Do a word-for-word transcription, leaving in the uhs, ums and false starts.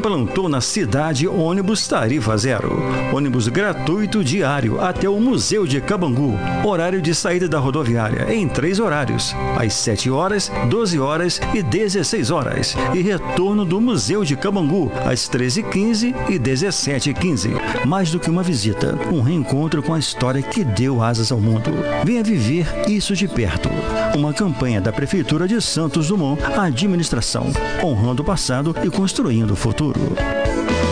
implantou na cidade ônibus tarifa zero. Ônibus gratuito diário até o Museu de Cabangu. Horário de saída da rodoviária em três horários, às sete horas, doze horas e dezesseis horas. E retorno do Museu de Cabangu, às treze e quinze e dezessete e quinze. Mais do que uma visita, um reencontro com a história que deu asas ao mundo. Venha viver isso de perto. Uma campanha da Prefeitura de Santos Dumont, a administração, honrando o passado e construindo o futuro.